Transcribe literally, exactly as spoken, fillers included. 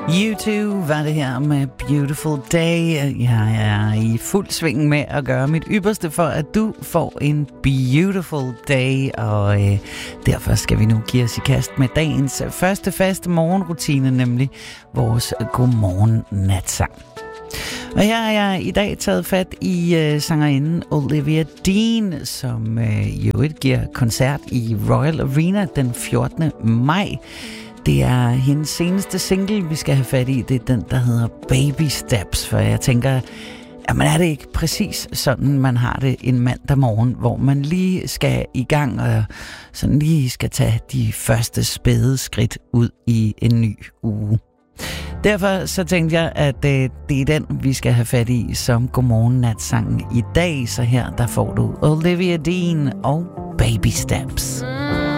U to var det her med Beautiful Day. Jeg er i fuld sving med at gøre mit ypperste for, at du får en beautiful day. Og øh, derfor skal vi nu give os i kast med dagens første faste morgenrutine, nemlig vores godmorgen natsang. Og her har jeg i dag taget fat i øh, sangerinden Olivia Dean, som øh, jo et giver koncert i Royal Arena den fjortende maj. Det er hendes seneste single, vi skal have fat i. Det er den, der hedder Baby Steps. For jeg tænker, jamen er det ikke præcis sådan, man har det en mandag morgen, hvor man lige skal i gang og sådan lige skal tage de første spæde skridt ud i en ny uge. Derfor så tænkte jeg, at øh, det er den, vi skal have fat i som godmorgen natsangen i dag. Så her, der får du Olivia Dean og Baby Steps. Mm.